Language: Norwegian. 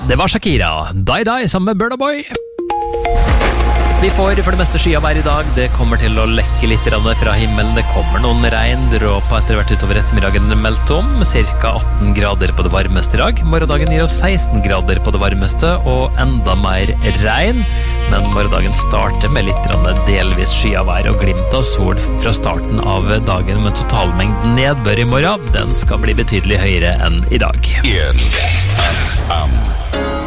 Det var Shakira, Die Die sammen med Burna Boy. Vi får for det meste skyavær I dag. Det kommer til å lekke litt fra himmelen. Det kommer noen regn, dråper etter hvert utover ettermiddagen meldt om. Cirka 18 grader på det varmeste I dag. Morgendagen gir oss 16 grader på det varmeste, og enda mer regn. Men morgendagen starter med litt delvis skyavær og glimt av sol fra starten av dagen, med totalmengden nedbør I morgen. Den skal bli betydelig høyere enn I dag. INFM